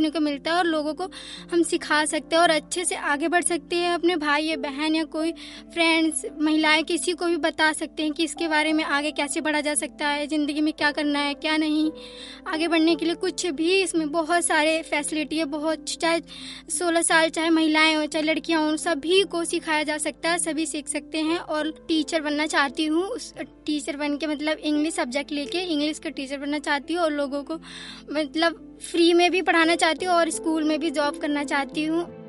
सीखने को मिलता है और लोगों को हम सिखा सकते हैं और अच्छे से आगे बढ़ सकते हैं। अपने भाई या बहन या कोई फ्रेंड्स, महिलाएं, किसी को भी बता सकते हैं कि इसके बारे में आगे कैसे बढ़ा जा सकता है, ज़िंदगी में क्या करना है क्या नहीं। आगे बढ़ने के लिए कुछ भी इसमें बहुत सारे फैसिलिटी है, बहुत, चाहे 16 साल चाहे महिलाएं हो चाहे लड़कियां हों, सभी को सिखाया जा सकता है, सभी सीख सकते हैं। और टीचर बनना चाहती हूँ, उस टीचर बन के मतलब इंग्लिश सब्जेक्ट लेके इंग्लिश का टीचर बनना चाहती हूँ और लोगों को मतलब फ्री में भी पढ़ाना चाहती हूँ और स्कूल में भी जॉब करना चाहती हूँ।